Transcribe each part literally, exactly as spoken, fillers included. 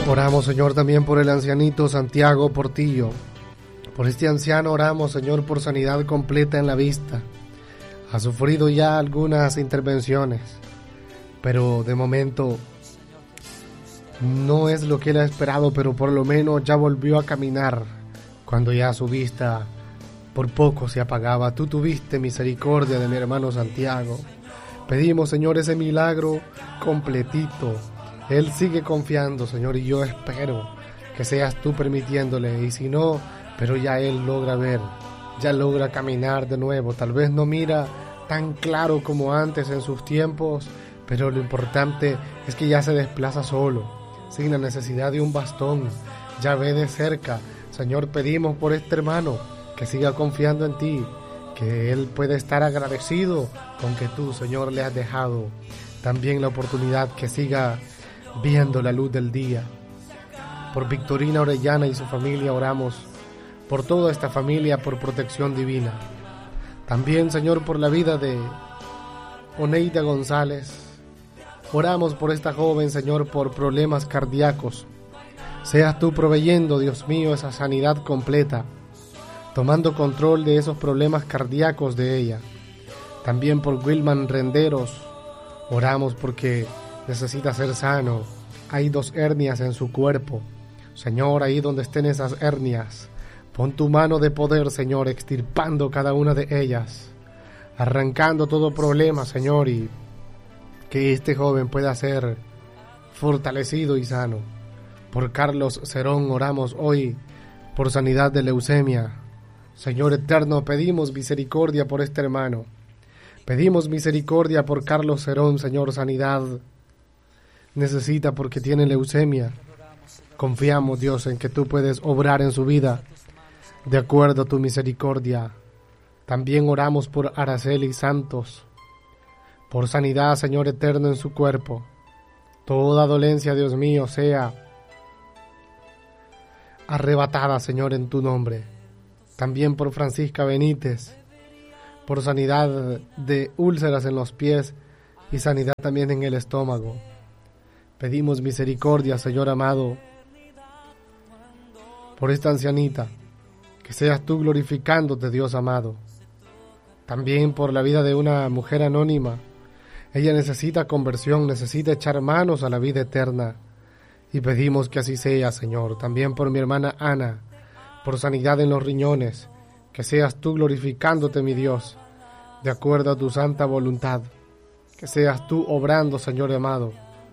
Oramos, Señor, también por el ancianito Santiago Portillo. Por este anciano oramos, Señor, por sanidad completa en la vista. Ha sufrido ya algunas intervenciones, pero de momento no es lo que él ha esperado, pero por lo menos ya volvió a caminar cuando ya su vista por poco se apagaba. Tú tuviste misericordia de mi hermano Santiago. Pedimos, Señor, ese milagro completito. Él sigue confiando, Señor, y yo espero que seas tú permitiéndole, y si no, pero ya él logra ver, ya logra caminar de nuevo. Tal vez no mira tan claro como antes en sus tiempos, pero lo importante es que ya se desplaza solo, sin la necesidad de un bastón, ya ve de cerca. Señor, pedimos por este hermano que siga confiando en ti, que él puede estar agradecido con que tú, Señor, le has dejado también la oportunidad que siga viendo la luz del día. Por Victorina Orellana y su familia oramos, por toda esta familia, por protección divina. También, Señor, por la vida de Oneida González. Oramos por esta joven, Señor, por problemas cardíacos. Seas tú proveyendo, Dios mío, esa sanidad completa, tomando control de esos problemas cardíacos de ella. También por Wilman Renderos. Oramos porque necesita ser sano. Hay dos hernias en su cuerpo. Señor, ahí donde estén esas hernias, pon tu mano de poder, Señor, extirpando cada una de ellas, arrancando todo problema, Señor, y que este joven pueda ser fortalecido y sano. Por Carlos Cerón oramos hoy por sanidad de leucemia. Señor eterno, pedimos misericordia por este hermano. Pedimos misericordia por Carlos Cerón, Señor, sanidad necesita porque tiene leucemia. Confiamos, Dios, en que tú puedes obrar en su vida de acuerdo a tu misericordia. También oramos por Araceli Santos, por sanidad, Señor eterno, en su cuerpo. Toda dolencia, Dios mío, sea arrebatada, Señor, en tu nombre. También por Francisca Benítez, por sanidad de úlceras en los pies y sanidad también en el estómago. Pedimos misericordia, Señor amado, por esta ancianita, que seas tú glorificándote, Dios amado. También por la vida de una mujer anónima. Ella necesita conversión, necesita echar manos a la vida eterna, y pedimos que así sea, Señor. También por mi hermana Ana, por sanidad en los riñones, que seas tú glorificándote, mi Dios, de acuerdo a tu santa voluntad. Que seas tú obrando, Señor amado,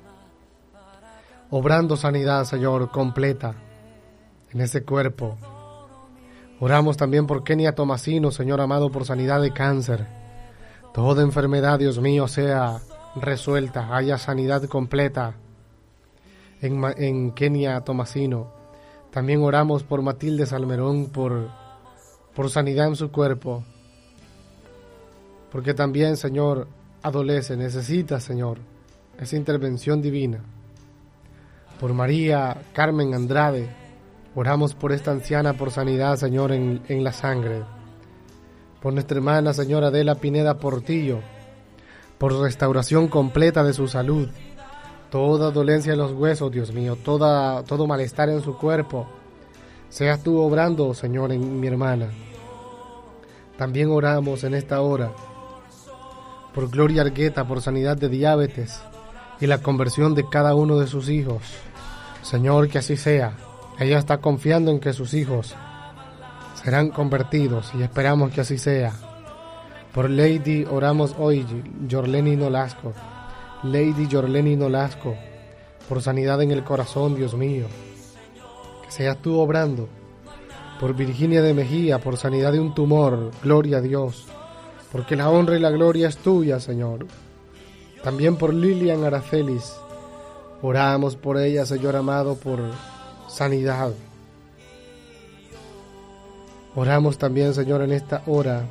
obrando sanidad, Señor, completa en ese cuerpo. Oramos también por Kenia Tomasino, Señor amado, por sanidad de cáncer. Toda enfermedad, Dios mío, sea resuelta, haya sanidad completa en, en Kenia Tomasino. También oramos por Matilde Salmerón, por, por sanidad en su cuerpo, porque también, Señor, adolece, necesita, Señor, esa intervención divina. Por María Carmen Andrade, oramos por esta anciana, por sanidad, Señor, en, en la sangre. Por nuestra hermana, Señora Adela Pineda Portillo, por restauración completa de su salud. Toda dolencia en los huesos, Dios mío, toda, todo malestar en su cuerpo, seas tú obrando, Señor, en mi hermana. También oramos en esta hora por Gloria Argueta, por sanidad de diabetes y la conversión de cada uno de sus hijos. Señor, que así sea. Ella está confiando en que sus hijos serán convertidos y esperamos que así sea. Por Lady oramos hoy, Yorleni Nolasco. Lady Yorleni Nolasco, por sanidad en el corazón, Dios mío. Que seas tú obrando. Por Virginia de Mejía, por sanidad de un tumor, gloria a Dios. Porque la honra y la gloria es tuya, Señor. También por Lilian Aracelis. Oramos por ella, Señor amado, por sanidad. Oramos también, Señor, en esta hora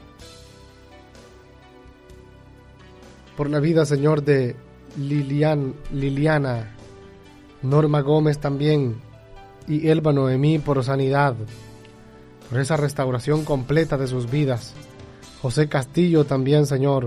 por la vida, Señor, de Lilian, Liliana, Norma Gómez también, y Elba Noemí, por sanidad, por esa restauración completa de sus vidas. José Castillo también, Señor.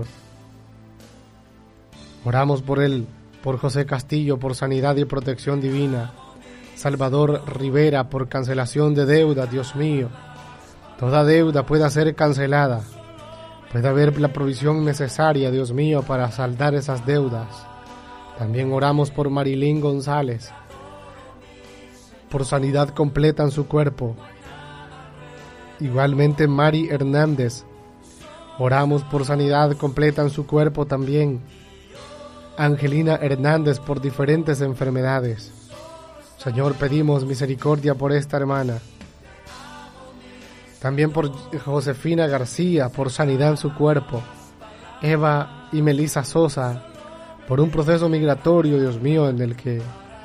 Oramos por él, por José Castillo, por sanidad y protección divina. Salvador Rivera, por cancelación de deuda, Dios mío. Toda deuda pueda ser cancelada. Puede haber la provisión necesaria, Dios mío, para saldar esas deudas. También oramos por Marilyn González, por sanidad completa en su cuerpo. Igualmente Mari Hernández, oramos por sanidad completa en su cuerpo también. Angelina Hernández, por diferentes enfermedades. Señor, pedimos misericordia por esta hermana. También por Josefina García, por sanidad en su cuerpo. Eva y Melissa Sosa, por un proceso migratorio, Dios mío, en el que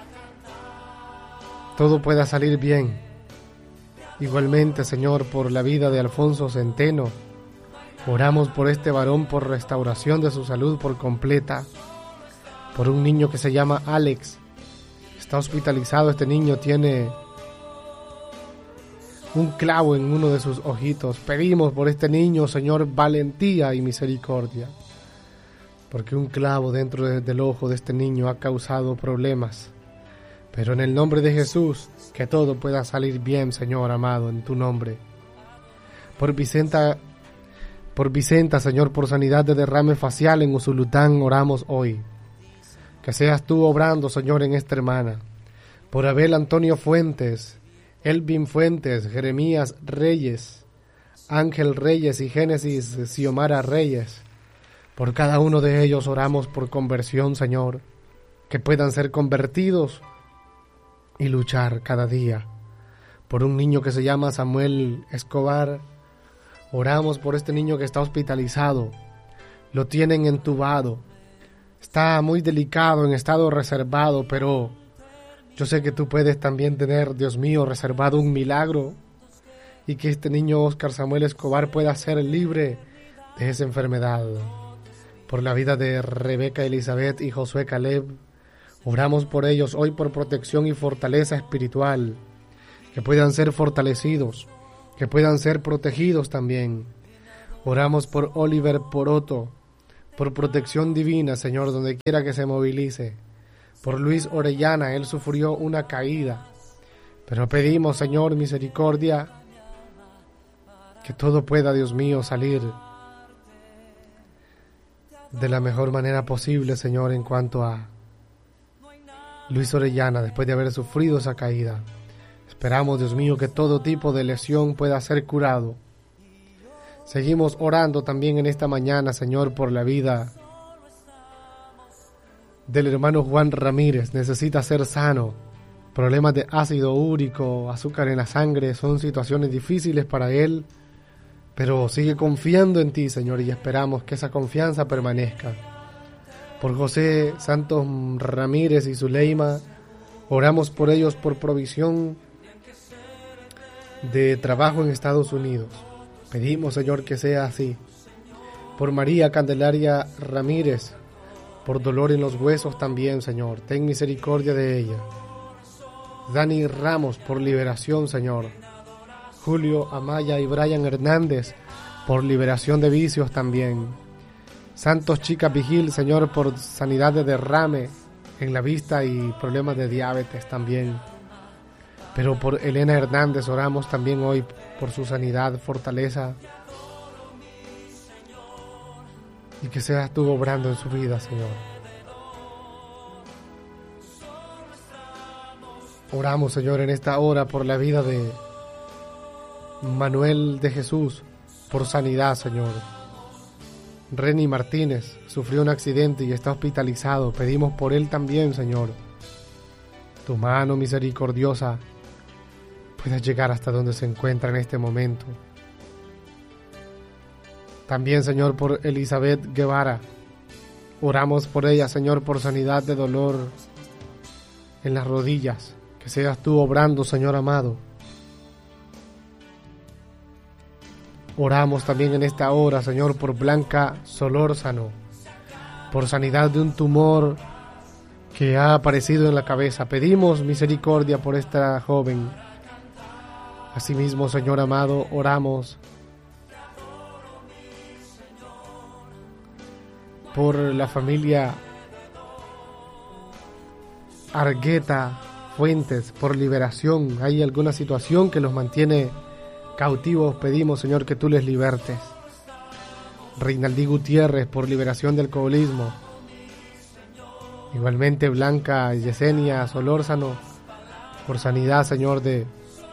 todo pueda salir bien. Igualmente, Señor, por la vida de Alfonso Centeno. Oramos por este varón, por restauración de su salud por completa. Por un niño que se llama Alex. Está hospitalizado, este niño tiene un clavo en uno de sus ojitos. Pedimos por este niño, Señor, valentía y misericordia, porque un clavo dentro de, del ojo de este niño ha causado problemas. Pero en el nombre de Jesús, que todo pueda salir bien, Señor amado, en tu nombre. Por Vicenta, por Vicenta, Señor, por sanidad de derrame facial en Usulután, oramos hoy. Que seas tú obrando, Señor, en esta hermana. Por Abel Antonio Fuentes, Elvin Fuentes, Jeremías Reyes, Ángel Reyes y Génesis Xiomara Reyes. Por cada uno de ellos oramos por conversión, Señor. Que puedan ser convertidos y luchar cada día. Por un niño que se llama Samuel Escobar, oramos por este niño que está hospitalizado. Lo tienen entubado. Está muy delicado, en estado reservado, pero yo sé que tú puedes también tener, Dios mío, reservado un milagro y que este niño Oscar Samuel Escobar pueda ser libre de esa enfermedad. Por la vida de Rebeca Elizabeth y Josué Caleb, oramos por ellos hoy por protección y fortaleza espiritual, que puedan ser fortalecidos, que puedan ser protegidos también. Oramos por Oliver Poroto, por protección divina, Señor, donde quiera que se movilice. Por Luis Orellana, él sufrió una caída, pero pedimos, Señor, misericordia, que todo pueda, Dios mío, salir de la mejor manera posible, Señor, en cuanto a Luis Orellana, después de haber sufrido esa caída. Esperamos, Dios mío, que todo tipo de lesión pueda ser curado. Seguimos orando también en esta mañana, Señor, por la vida del hermano Juan Ramírez. Necesita ser sano. Problemas de ácido úrico, azúcar en la sangre, son situaciones difíciles para él, pero sigue confiando en ti, Señor, y esperamos que esa confianza permanezca. Por José Santos Ramírez y Zuleima, oramos por ellos por provisión de trabajo en Estados Unidos. Pedimos, Señor, que sea así. Por María Candelaria Ramírez, por dolor en los huesos también, Señor, ten misericordia de ella. Dani Ramos, por liberación, Señor. Julio Amaya y Brian Hernández, por liberación de vicios también. Santos Chica Vigil, Señor, por sanidad de derrame en la vista y problemas de diabetes también. Pero por Elena Hernández oramos también hoy por su sanidad, fortaleza, y que seas tú obrando en su vida, Señor. Oramos, Señor, en esta hora por la vida de Manuel de Jesús, por sanidad, Señor. Reni Martínez sufrió un accidente y está hospitalizado. Pedimos por él también, Señor. Tu mano misericordiosa pueda llegar hasta donde se encuentra en este momento. También, Señor, por Elizabeth Guevara. Oramos por ella, Señor, por sanidad de dolor en las rodillas. Que seas tú obrando, Señor amado. Oramos también en esta hora, Señor, por Blanca Solórzano, por sanidad de un tumor que ha aparecido en la cabeza. Pedimos misericordia por esta joven. Asimismo, Señor amado, oramos por la familia Argueta Fuentes, por liberación. Hay alguna situación que los mantiene cautivos, pedimos, Señor, que tú les libertes. Reinaldi Gutiérrez, por liberación del alcoholismo. Igualmente Blanca Yesenia Solórzano, por sanidad, Señor, de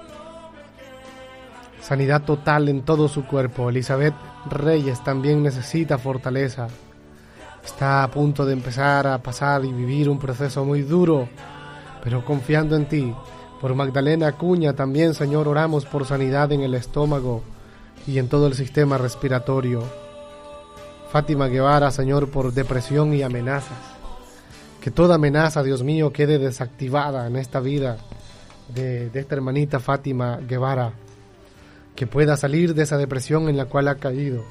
sanidad total en todo su cuerpo. Elizabeth Reyes también necesita fortaleza. Está a punto de empezar a pasar y vivir un proceso muy duro, pero confiando en ti. Por Magdalena Acuña también, Señor, oramos por sanidad en el estómago y en todo el sistema respiratorio. Fátima Guevara, Señor, por depresión y amenazas. Que toda amenaza, Dios mío, quede desactivada en esta vida de, de esta hermanita Fátima Guevara. Que pueda salir de esa depresión en la cual ha caído.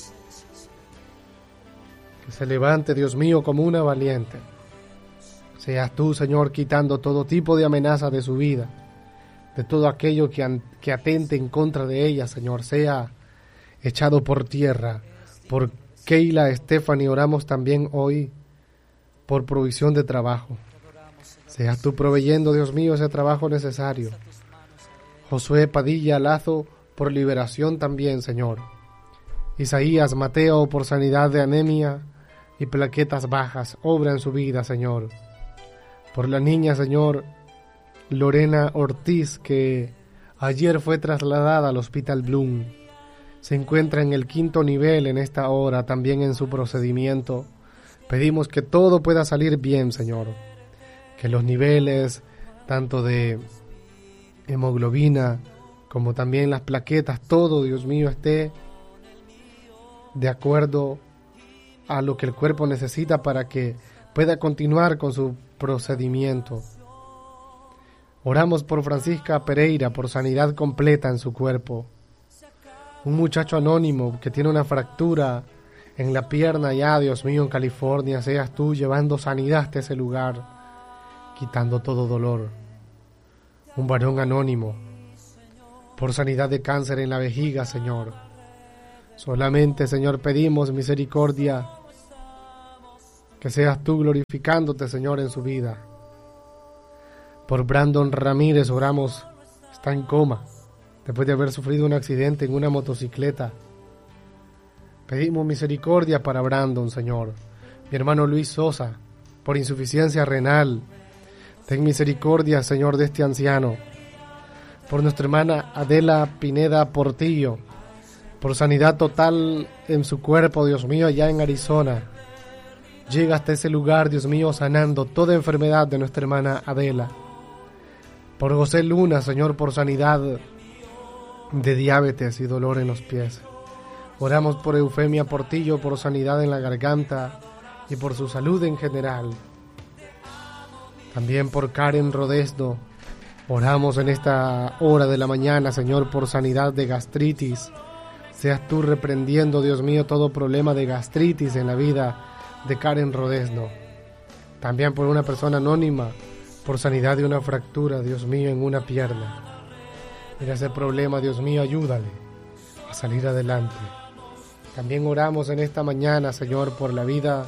Que se levante, Dios mío, como una valiente. Seas tú, Señor, quitando todo tipo de amenaza de su vida, de todo aquello que, an, que atente en contra de ella, Señor, sea echado por tierra. Por Keila Stephanie oramos también hoy por provisión de trabajo. Seas tú proveyendo, Dios mío, ese trabajo necesario. Josué Padilla Lazo, por liberación también, Señor. Isaías Mateo, por sanidad de anemia y plaquetas bajas, obra en su vida, Señor. Por la niña, Señor, Lorena Ortiz, que ayer fue trasladada al Hospital Bloom. Se encuentra en el quinto nivel en esta hora, también en su procedimiento. Pedimos que todo pueda salir bien, Señor. Que los niveles, tanto de hemoglobina, como también las plaquetas, todo, Dios mío, esté de acuerdo a lo que el cuerpo necesita para que pueda continuar con su procedimiento. Oramos por Francisca Pereira, por sanidad completa en su cuerpo. Un muchacho anónimo que tiene una fractura en la pierna ya, Dios mío, en California, seas tú llevando sanidad hasta ese lugar, quitando todo dolor. Un varón anónimo, por sanidad de cáncer en la vejiga, Señor. Solamente, Señor, pedimos misericordia, que seas tú glorificándote, Señor, en su vida. Por Brandon Ramírez oramos, está en coma, después de haber sufrido un accidente en una motocicleta. Pedimos misericordia para Brandon, Señor. Mi hermano Luis Sosa, por insuficiencia renal, ten misericordia, Señor, de este anciano. Por nuestra hermana Adela Pineda Portillo, por sanidad total en su cuerpo, Dios mío, allá en Arizona. Llega hasta ese lugar, Dios mío, sanando toda enfermedad de nuestra hermana Adela. Por José Luna, Señor, por sanidad de diabetes y dolor en los pies. Oramos por Eufemia Portillo, por sanidad en la garganta y por su salud en general. También por Karen Rodesno. Oramos en esta hora de la mañana, Señor, por sanidad de gastritis. Seas tú reprendiendo, Dios mío, todo problema de gastritis en la vida de Karen Rodesno. También por una persona anónima, por sanidad de una fractura, Dios mío, en una pierna. Mira ese problema, Dios mío, ayúdale a salir adelante. También oramos en esta mañana, Señor, por la vida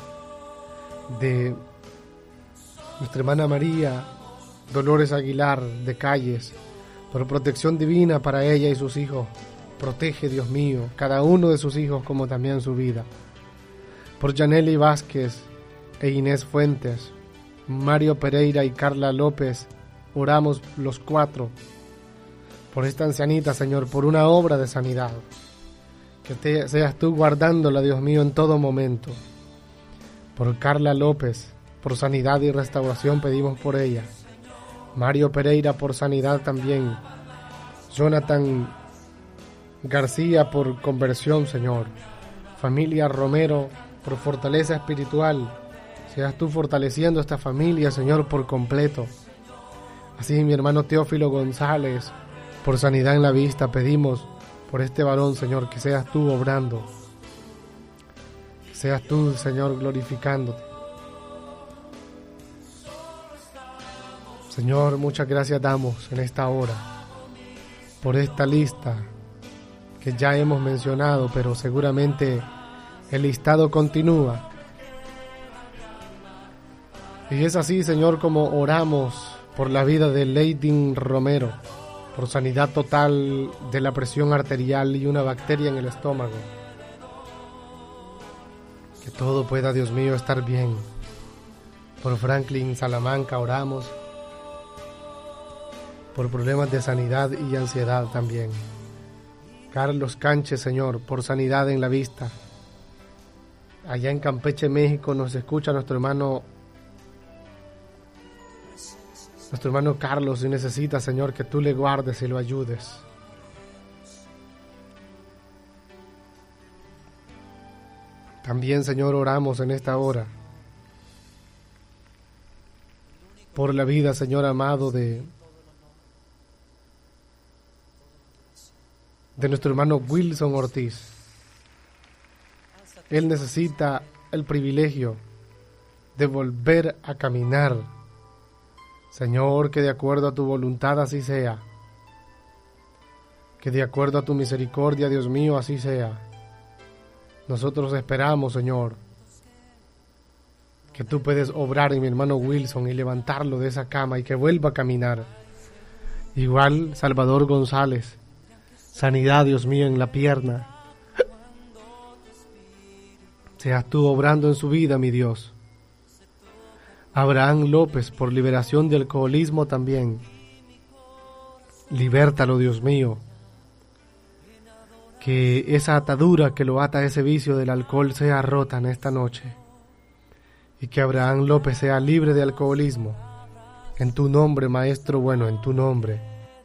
de nuestra hermana María Dolores Aguilar de Calles, por protección divina para ella y sus hijos. Protege, Dios mío, cada uno de sus hijos como también su vida. Por Yaneli Vázquez e Inés Fuentes, Mario Pereira y Carla López, oramos los cuatro por esta ancianita, Señor, por una obra de sanidad. Que te, seas tú guardándola, Dios mío, en todo momento. Por Carla López, por sanidad y restauración pedimos por ella. Mario Pereira por sanidad también. Jonathan García por conversión, Señor. Familia Romero por fortaleza espiritual. Seas tú fortaleciendo esta familia, Señor, por completo. Así mi hermano Teófilo González, por sanidad en la vista, pedimos por este varón, Señor, que seas tú obrando. Que seas tú, Señor, glorificándote. Señor, muchas gracias damos en esta hora por esta lista que ya hemos mencionado, pero seguramente el listado continúa. Y es así, Señor, como oramos por la vida de Leydin Romero, por sanidad total de la presión arterial y una bacteria en el estómago. Que todo pueda, Dios mío, estar bien. Por Franklin Salamanca oramos, por problemas de sanidad y ansiedad también. Carlos Canche, Señor, por sanidad en la vista. Allá en Campeche, México, nos escucha nuestro hermano Nuestro hermano Carlos, y necesita, Señor, que tú le guardes y lo ayudes. También, Señor, oramos en esta hora por la vida, Señor amado, de, de nuestro hermano Wilson Ortiz. Él necesita el privilegio de volver a caminar. Señor, que de acuerdo a tu voluntad así sea. Que de acuerdo a tu misericordia, Dios mío, así sea. Nosotros esperamos, Señor, que tú puedes obrar en mi hermano Wilson y levantarlo de esa cama y que vuelva a caminar. Igual Salvador González, sanidad, Dios mío, en la pierna. Seas tú obrando en su vida, mi Dios. Abraham López, por liberación de alcoholismo también. Libértalo, Dios mío. Que esa atadura que lo ata a ese vicio del alcohol sea rota en esta noche. Y que Abraham López sea libre de alcoholismo. En tu nombre, Maestro bueno, en tu nombre.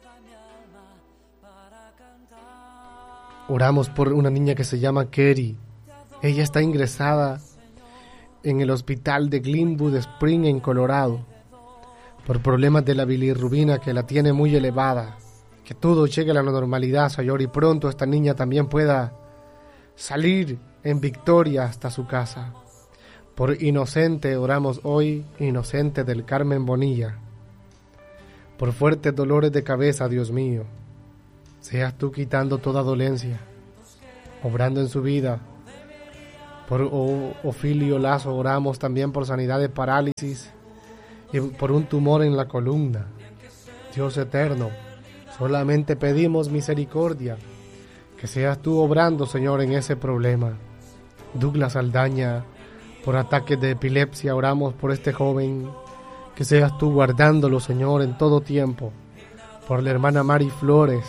Oramos por una niña que se llama Kerry. Ella está ingresada en el hospital de Glenwood Spring en Colorado por problemas de la bilirrubina que la tiene muy elevada. Que todo llegue a la normalidad, Señor, y pronto esta niña también pueda salir en victoria hasta su casa. Por Inocente oramos hoy, Inocente del Carmen Bonilla. Por fuertes dolores de cabeza, Dios mío, seas tú quitando toda dolencia, obrando en su vida. Por Ofilio Lazo oramos también por sanidad de parálisis y por un tumor en la columna. Dios eterno, solamente pedimos misericordia, que seas tú obrando, Señor, en ese problema. Douglas Aldaña, por ataques de epilepsia, oramos por este joven, que seas tú guardándolo, Señor, en todo tiempo. Por la hermana Mari Flores,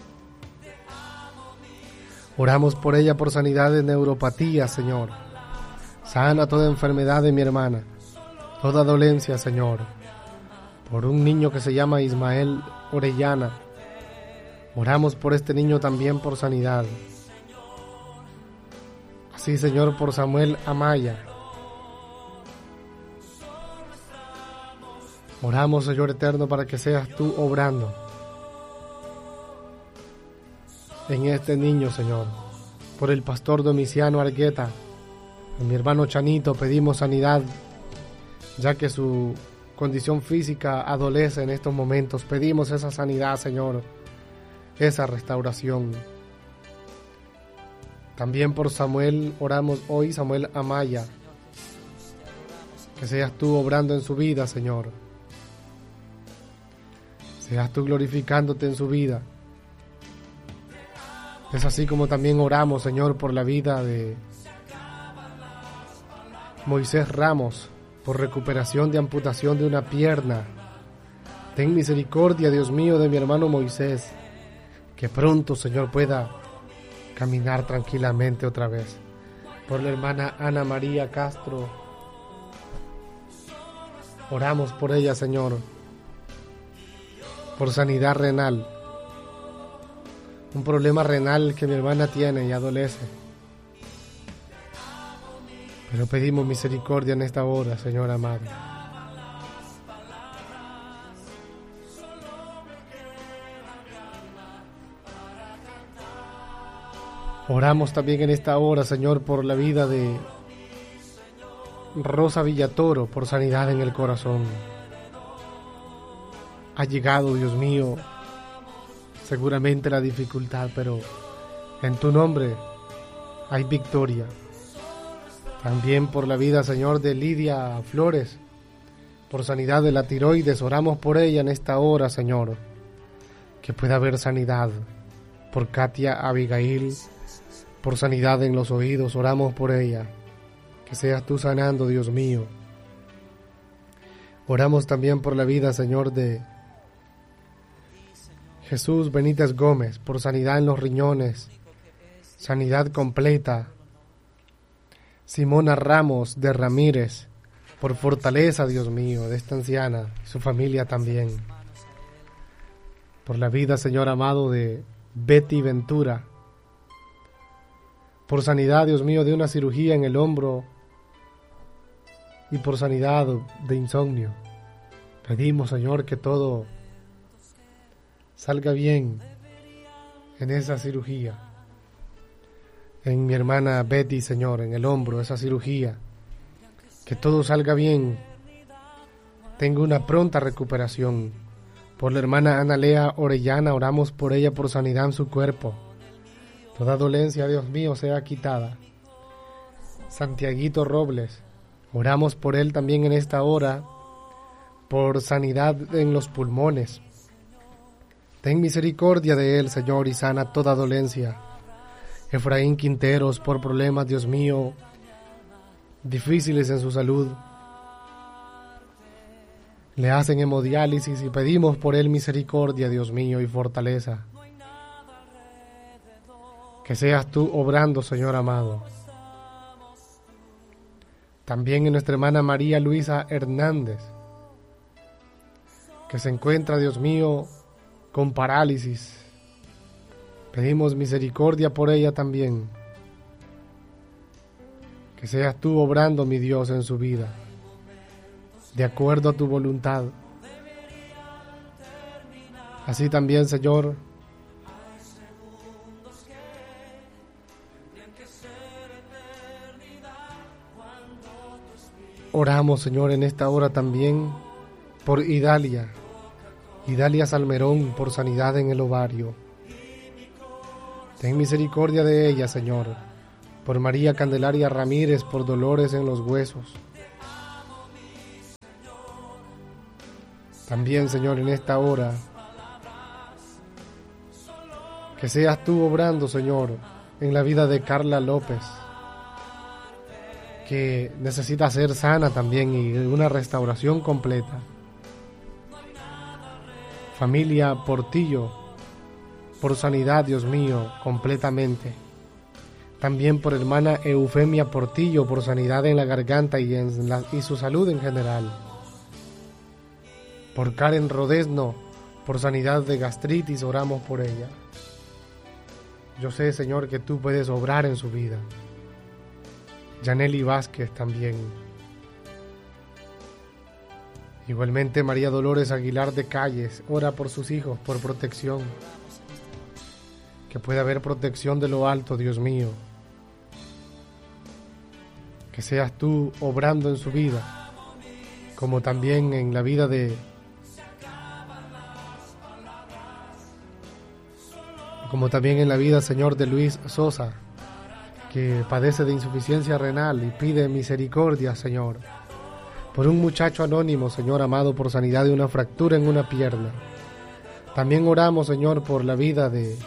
oramos por ella por sanidad de neuropatía, Señor. Sana toda enfermedad de mi hermana, toda dolencia, Señor. Por un niño que se llama Ismael Orellana, oramos por este niño también por sanidad. Así, Señor, por Samuel Amaya. Oramos, Señor eterno, para que seas tú obrando en este niño, Señor. Por el pastor Domiciano Argueta, mi hermano Chanito, pedimos sanidad, ya que su condición física adolece en estos momentos. Pedimos esa sanidad, Señor, esa restauración. También por Samuel oramos hoy, Samuel Amaya, que seas tú obrando en su vida, Señor. Seas tú glorificándote en su vida. Es así como también oramos, Señor, por la vida de Moisés Ramos, por recuperación de amputación de una pierna. Ten misericordia, Dios mío, de mi hermano Moisés, que pronto, Señor, pueda caminar tranquilamente otra vez. Por la hermana Ana María Castro, oramos por ella, Señor, por sanidad renal. Un problema renal que mi hermana tiene y adolece. Pero pedimos misericordia en esta hora, Señor amado. Oramos también en esta hora, Señor, por la vida de Rosa Villatoro, por sanidad en el corazón. Ha llegado, Dios mío, seguramente la dificultad, pero en tu nombre hay victoria. También por la vida, Señor, de Lidia Flores, por sanidad de la tiroides, oramos por ella en esta hora, Señor, que pueda haber sanidad. Por Katia Abigail, por sanidad en los oídos, oramos por ella, que seas tú sanando, Dios mío. Oramos también por la vida, Señor, de Jesús Benítez Gómez, por sanidad en los riñones, sanidad completa. Simona Ramos de Ramírez, por fortaleza, Dios mío, de esta anciana y su familia también. Por la vida, Señor amado, de Betty Ventura, por sanidad, Dios mío, de una cirugía en el hombro y por sanidad de insomnio. Pedimos, Señor, que todo salga bien en esa cirugía. En mi hermana Betty, Señor, en el hombro, esa cirugía. Que todo salga bien. Tenga una pronta recuperación. Por la hermana Ana Lea Orellana, oramos por ella por sanidad en su cuerpo. Toda dolencia, Dios mío, sea quitada. Santiaguito Robles, oramos por él también en esta hora, por sanidad en los pulmones. Ten misericordia de él, Señor, y sana toda dolencia. Efraín Quinteros, por problemas, Dios mío, difíciles en su salud. Le hacen hemodiálisis y pedimos por él misericordia, Dios mío, y fortaleza. Que seas tú obrando, Señor amado. También en nuestra hermana María Luisa Hernández, que se encuentra, Dios mío, con parálisis. Pedimos misericordia por ella también. Que seas tú obrando, mi Dios, en su vida, de acuerdo a tu voluntad. Así también, Señor, oramos, Señor, en esta hora también por Idalia, Idalia Salmerón, por sanidad en el ovario. Ten misericordia de ella, Señor. Por María Candelaria Ramírez, por dolores en los huesos. También, Señor, en esta hora, que seas tú obrando, Señor, en la vida de Carla López, que necesita ser sana también y una restauración completa. Familia Portillo, por sanidad, Dios mío, completamente. También por hermana Eufemia Portillo, por sanidad en la garganta y, en la, y su salud en general. Por Karen Rodesno, por sanidad de gastritis, oramos por ella. Yo sé, Señor, que tú puedes obrar en su vida. Yaneli Vázquez también. Igualmente María Dolores Aguilar de Calles, ora por sus hijos, por protección. Que pueda haber protección de lo alto, Dios mío. Que seas tú obrando en su vida, como también en la vida de como también en la vida, Señor, de Luis Sosa, que padece de insuficiencia renal y pide misericordia, Señor, por un muchacho anónimo, Señor amado, por sanidad de una fractura en una pierna. También oramos, Señor, por la vida de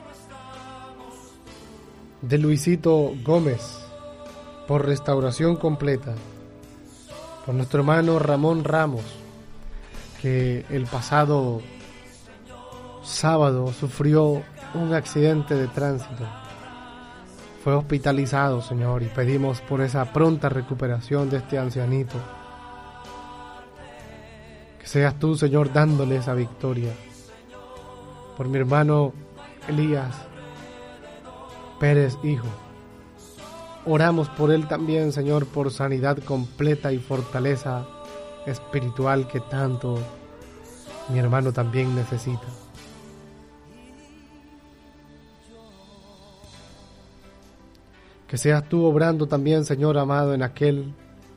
de Luisito Gómez, por restauración completa. Por nuestro hermano Ramón Ramos, que el pasado sábado sufrió un accidente de tránsito. Fue hospitalizado, Señor, y pedimos por esa pronta recuperación de este ancianito. Que seas tú, Señor, dándole esa victoria. Por mi hermano Elías Pérez, hijo. Oramos por él también, Señor, por sanidad completa y fortaleza espiritual que tanto mi hermano también necesita. Que seas tú obrando también, Señor amado, en aquel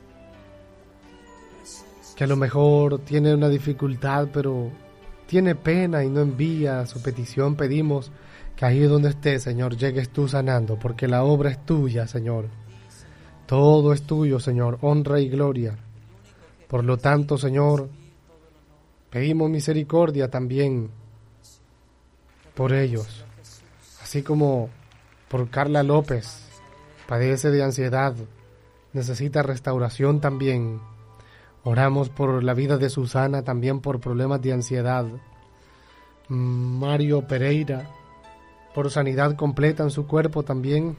que a lo mejor tiene una dificultad, pero tiene pena y no envía su petición. Pedimos que ahí donde estés, Señor, llegues tú sanando, porque la obra es tuya, Señor. Todo es tuyo, Señor, honra y gloria. Por lo tanto, Señor, pedimos misericordia también por ellos, así como por Carla López, padece de ansiedad, necesita restauración también. Oramos por la vida de Susana, también por problemas de ansiedad. Mario Pereira, por sanidad completa en su cuerpo también.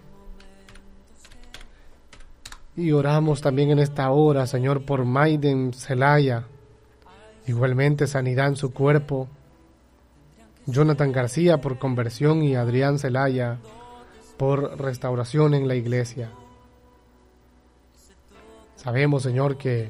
Y oramos también en esta hora, Señor, por Maiden Zelaya, igualmente sanidad en su cuerpo. Jonathan García por conversión y Adrián Zelaya por restauración en la iglesia. Sabemos, Señor, que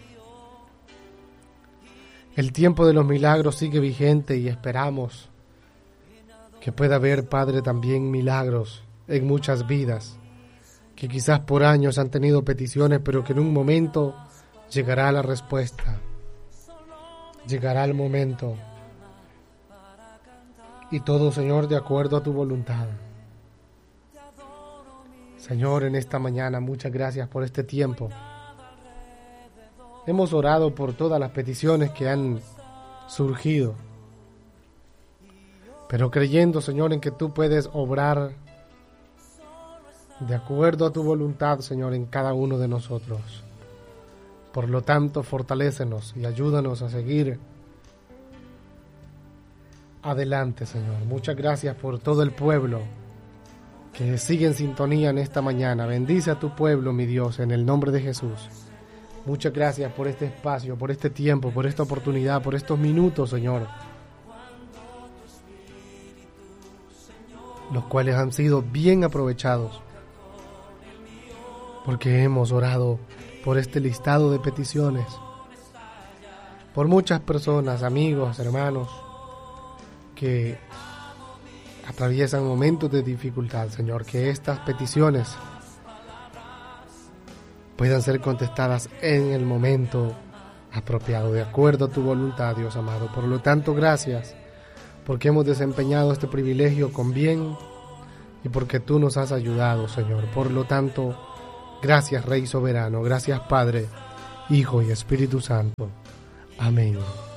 el tiempo de los milagros sigue vigente y esperamos que pueda haber, Padre, también milagros en muchas vidas, que quizás por años han tenido peticiones, pero que en un momento llegará la respuesta, llegará el momento, y todo, Señor, de acuerdo a tu voluntad. Señor, en esta mañana, muchas gracias por este tiempo. Hemos orado por todas las peticiones que han surgido, pero creyendo, Señor, en que tú puedes obrar de acuerdo a tu voluntad, Señor, en cada uno de nosotros. Por lo tanto, fortalécenos y ayúdanos a seguir adelante, Señor. Muchas gracias por todo el pueblo que sigue en sintonía en esta mañana. Bendice a tu pueblo, mi Dios, en el nombre de Jesús. Muchas gracias por este espacio, por este tiempo, por esta oportunidad, por estos minutos, Señor, los cuales han sido bien aprovechados, porque hemos orado por este listado de peticiones, por muchas personas, amigos, hermanos, que atraviesan momentos de dificultad, Señor, que estas peticiones puedan ser contestadas en el momento apropiado, de acuerdo a tu voluntad, Dios amado. Por lo tanto, gracias, porque hemos desempeñado este privilegio con bien y porque tú nos has ayudado, Señor. Por lo tanto, gracias, Rey soberano, gracias, Padre, Hijo y Espíritu Santo. Amén.